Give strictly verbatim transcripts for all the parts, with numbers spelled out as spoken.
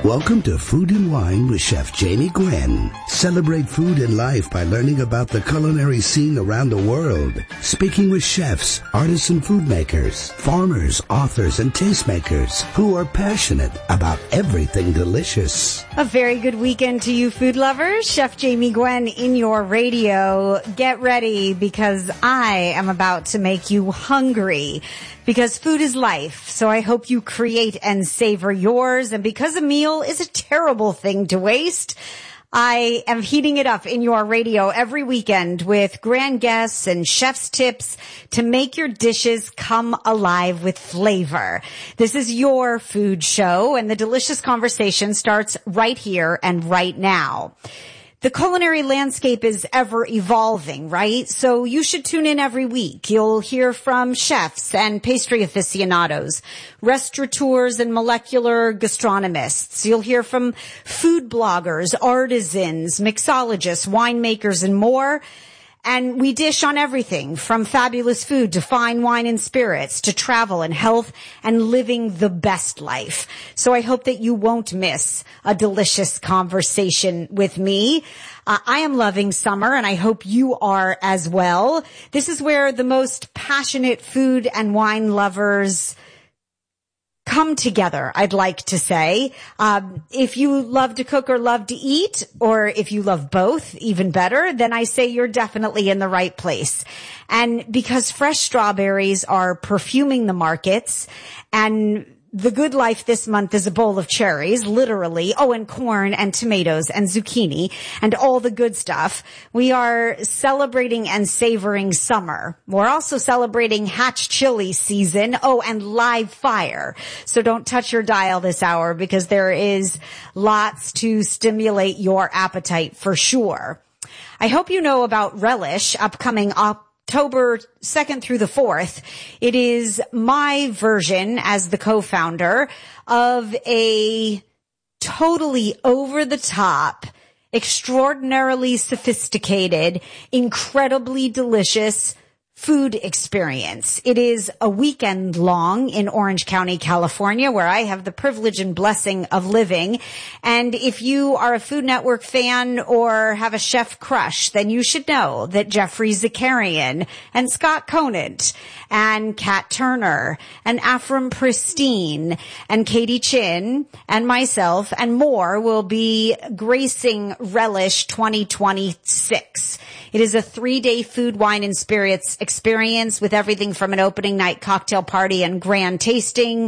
Welcome to Food and Wine with Chef Jamie Gwen. Celebrate food and life by learning about the culinary scene around the world. Speaking with chefs, artisan food makers, farmers, authors, and tastemakers who are passionate about everything delicious. A very good weekend to you food lovers. Chef Jamie Gwen in your radio. Get ready because I am about to make you hungry. Because food is life, so I hope you create and savor yours. And because a meal is a terrible thing to waste, I am heating it up in your radio every weekend with grand guests and chef's tips to make your dishes come alive with flavor. This is your food show, and the delicious conversation starts right here and right now. The culinary landscape is ever evolving, right? So you should tune in every week. You'll hear from chefs and pastry aficionados, restaurateurs and molecular gastronomists. You'll hear from food bloggers, artisans, mixologists, winemakers, and more. And we dish on everything from fabulous food to fine wine and spirits to travel and health and living the best life. So I hope that you won't miss a delicious conversation with me. Uh, I am loving summer, and I hope you are as well. This is where the most passionate food and wine lovers come together, I'd like to say. Um, if you love to cook or love to eat, or if you love both, even better, then I say you're definitely in the right place. And because fresh strawberries are perfuming the markets, and the good life this month is a bowl of cherries, literally. Oh, and corn and tomatoes and zucchini and all the good stuff. We are celebrating and savoring summer. We're also celebrating Hatch chili season. Oh, and live fire. So don't touch your dial this hour because there is lots to stimulate your appetite for sure. I hope you know about Relish upcoming up. October second through the fourth. It is my version as the co-founder of a totally over-the-top, extraordinarily sophisticated, incredibly delicious food experience. It is a weekend long in Orange County, California, where I have the privilege and blessing of living. And if you are a Food Network fan or have a chef crush, then you should know that Jeffrey Zakarian and Scott Conant and Kat Turner and Afram Pristine and Katie Chin and myself and more will be gracing Relish twenty twenty-six. It is a three-day food, wine, and spirits experience with everything from an opening night cocktail party and grand tasting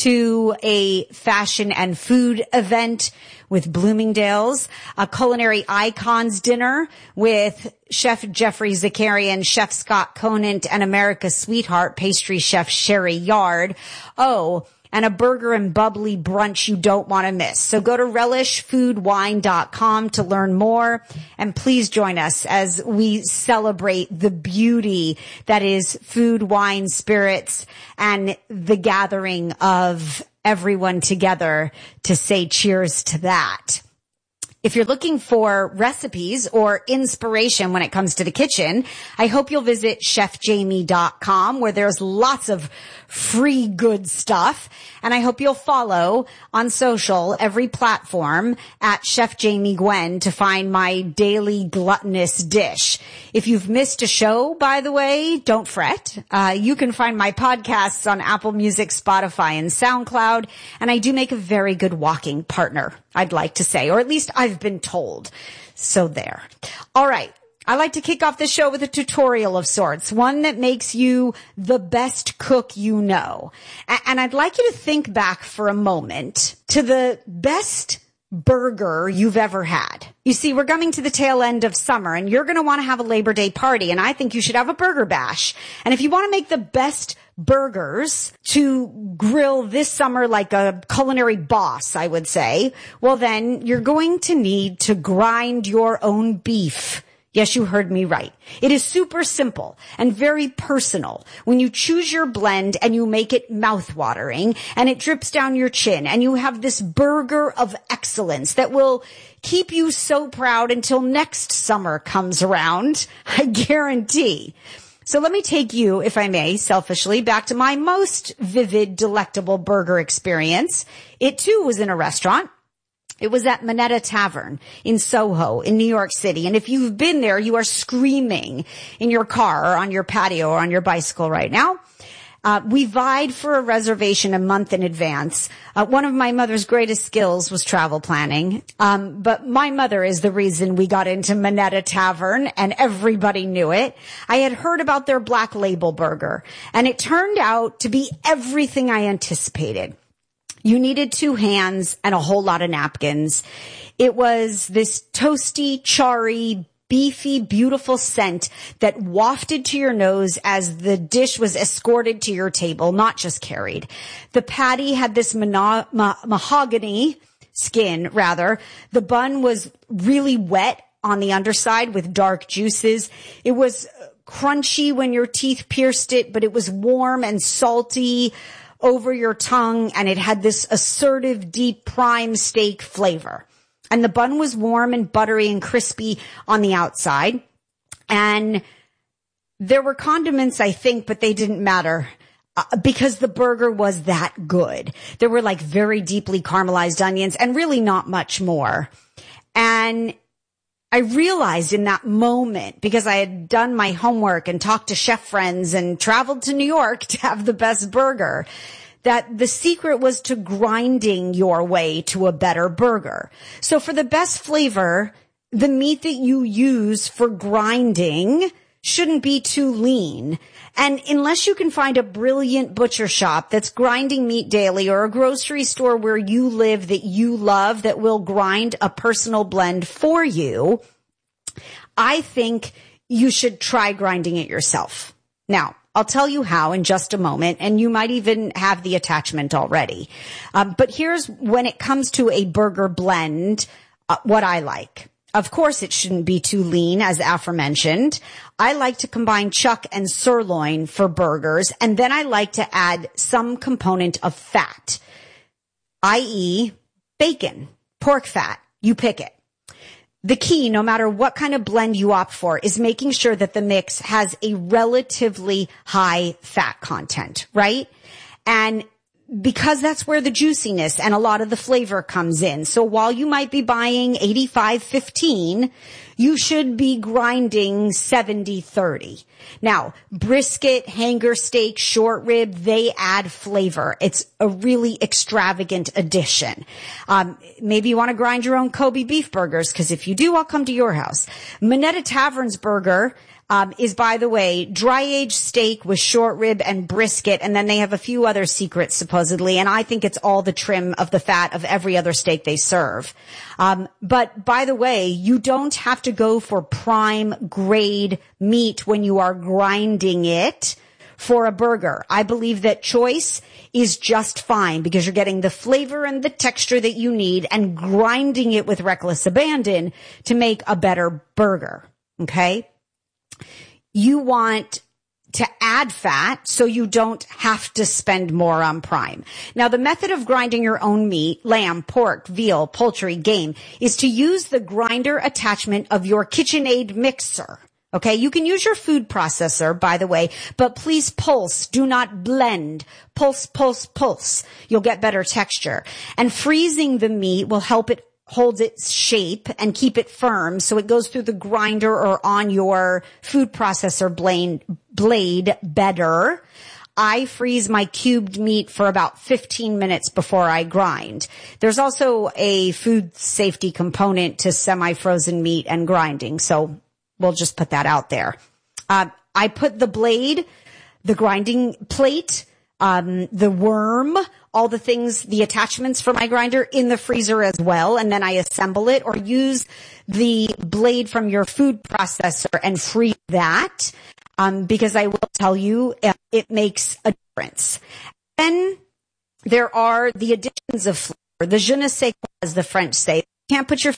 to a fashion and food event with Bloomingdale's, a culinary icons dinner with Chef Jeffrey Zakarian, Chef Scott Conant, and America's sweetheart pastry chef Sherry Yard. Oh, and a burger and bubbly brunch you don't want to miss. So go to relish food wine dot com to learn more. And please join us as we celebrate the beauty that is food, wine, spirits, and the gathering of everyone together to say cheers to that. If you're looking for recipes or inspiration when it comes to the kitchen, I hope you'll visit chef jamie dot com where there's lots of free good stuff. And I hope you'll follow on social every platform at Chef Jamie Gwen to find my daily gluttonous dish. If you've missed a show, by the way, don't fret. Uh, you can find my podcasts on Apple Music, Spotify, and SoundCloud. And I do make a very good walking partner, I'd like to say, or at least I've been told. So there. All right. I like to kick off the show with a tutorial of sorts, one that makes you the best cook you know. And I'd like you to think back for a moment to the best burger you've ever had. You see, we're coming to the tail end of summer, and you're going to want to have a Labor Day party, and I think you should have a burger bash. And if you want to make the best burgers to grill this summer like a culinary boss, I would say, well, then you're going to need to grind your own beef. Yes, you heard me right. It is super simple and very personal when you choose your blend and you make it mouth-watering and it drips down your chin and you have this burger of excellence that will keep you so proud until next summer comes around. I guarantee. So let me take you, if I may, selfishly, back to my most vivid, delectable burger experience. It too was in a restaurant. It was at Minetta Tavern in Soho in New York City. And if you've been there, you are screaming in your car or on your patio or on your bicycle right now. Uh, we vied for a reservation a month in advance. Uh, one of my mother's greatest skills was travel planning. Um, but my mother is the reason we got into Minetta Tavern, and everybody knew it. I had heard about their Black Label burger, and it turned out to be everything I anticipated. You needed two hands and a whole lot of napkins. It was this toasty, charry, beefy, beautiful scent that wafted to your nose as the dish was escorted to your table, not just carried. The patty had this mono- ma- mahogany skin, rather. The bun was really wet on the underside with dark juices. It was crunchy when your teeth pierced it, but it was warm and salty over your tongue, and it had this assertive, deep prime steak flavor. And the bun was warm and buttery and crispy on the outside. And there were condiments, I think, but they didn't matter uh, because the burger was that good. There were like very deeply caramelized onions and really not much more. And I realized in that moment, because I had done my homework and talked to chef friends and traveled to New York to have the best burger, that the secret was to grinding your way to a better burger. So for the best flavor, the meat that you use for grinding shouldn't be too lean. And unless you can find a brilliant butcher shop that's grinding meat daily, or a grocery store where you live that you love that will grind a personal blend for you, I think you should try grinding it yourself. Now, I'll tell you how in just a moment, and you might even have the attachment already. Um, but here's when it comes to a burger blend, uh, what I like. Of course, it shouldn't be too lean, as aforementioned. I like to combine chuck and sirloin for burgers, and then I like to add some component of fat, that is bacon, pork fat. You pick it. The key, no matter what kind of blend you opt for, is making sure that the mix has a relatively high fat content, right? And because that's where the juiciness and a lot of the flavor comes in. So while you might be buying eighty-five fifteen, you should be grinding seventy thirty. Now, brisket, hanger steak, short rib, they add flavor. It's a really extravagant addition. Um, maybe you want to grind your own Kobe beef burgers, because if you do, I'll come to your house. Minetta Tavern's burger Um, is, by the way, dry-aged steak with short rib and brisket, and then they have a few other secrets, supposedly, and I think it's all the trim of the fat of every other steak they serve. Um, but, by the way, you don't have to go for prime-grade meat when you are grinding it for a burger. I believe that choice is just fine, because you're getting the flavor and the texture that you need and grinding it with reckless abandon to make a better burger, okay? You want to add fat so you don't have to spend more on prime. Now, the method of grinding your own meat, lamb, pork, veal, poultry, game, is to use the grinder attachment of your KitchenAid mixer. Okay, you can use your food processor, by the way, but please pulse, do not blend. Pulse, pulse, pulse. You'll get better texture. And freezing the meat will help it hold its shape and keep it firm so it goes through the grinder or on your food processor blade, blade better. I freeze my cubed meat for about fifteen minutes before I grind. There's also a food safety component to semi-frozen meat and grinding, so we'll just put that out there. Uh, I put the blade, the grinding plate, um, the worm, all the things, the attachments for my grinder in the freezer as well, and then I assemble it, or use the blade from your food processor and freeze that, um, because I will tell you, it makes a difference. Then there are the additions of flavor, the je ne sais quoi, as the French say. You can't put your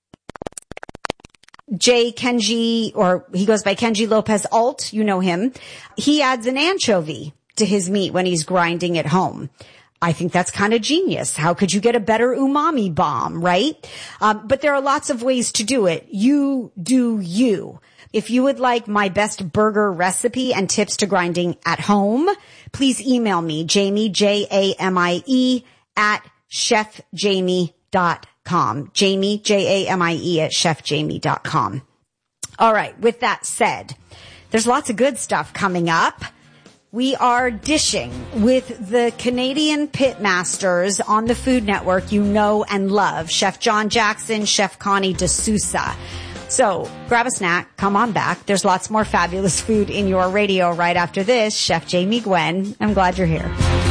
Jay Kenji, or he goes by Kenji Lopez Alt, you know him. He adds an anchovy to his meat when he's grinding at home. I think that's kind of genius. How could you get a better umami bomb, right? Um, but there are lots of ways to do it. You do you. If you would like my best burger recipe and tips to grinding at home, please email me, Jamie, J A M I E, at chef jamie dot com. Jamie, J A M I E at chef jamie dot com. All right. With that said, there's lots of good stuff coming up. We are dishing with the Canadian pitmasters on the Food Network you know and love, Chef John Jackson, Chef Connie D'Souza. So grab a snack, come on back. There's lots more fabulous food in your radio right after this. Chef Jamie Gwen, I'm glad you're here.